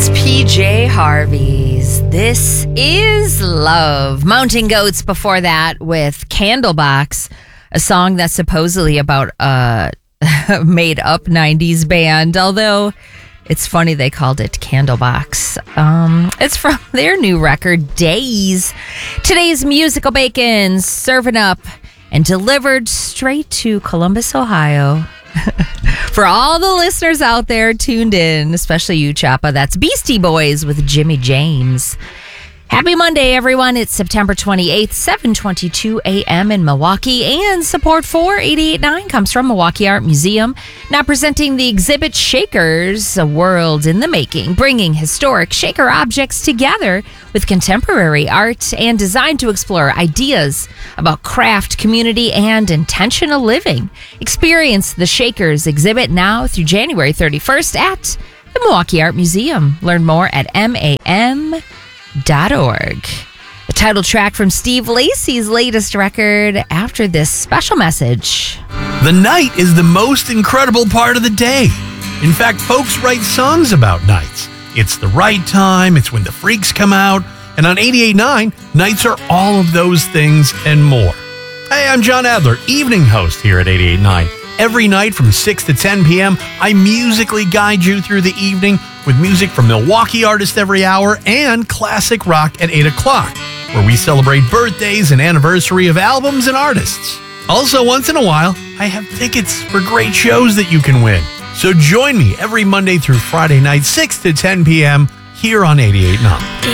PJ Harvey's This Is Love. Mountain Goats before that with Candlebox, a song that's supposedly about a made-up 90s band, although it's funny they called it Candlebox. It's from their new record, Days. Today's musical bacon serving up and delivered straight to Columbus, Ohio. For all the listeners out there tuned in, especially you, Chapa, that's Beastie Boys with Jimmy James. Happy Monday, everyone. It's September 28th, 7:22 a.m. in Milwaukee. And support for 88.9 comes from Milwaukee Art Museum, now presenting the exhibit Shakers, A World in the Making, bringing historic Shaker objects together with contemporary art and designed to explore ideas about craft, community, and intentional living. Experience the Shakers exhibit now through January 31st at the Milwaukee Art Museum. Learn more at MAM.org. The title track from Steve Lacy's latest record after this special message. The night is the most incredible part of the day. In fact, folks write songs about nights. It's the right time, it's when the freaks come out, and on 88.9, nights are all of those things and more. Hey, I'm John Adler, evening host here at 88.9. Every night from 6 to 10 p.m., I musically guide you through the evening with music from Milwaukee artists every hour and classic rock at 8 o'clock, where we celebrate birthdays and anniversary of albums and artists. Also, once in a while, I have tickets for great shows that you can win. So join me every Monday through Friday night, 6 to 10 p.m. here on 88.9.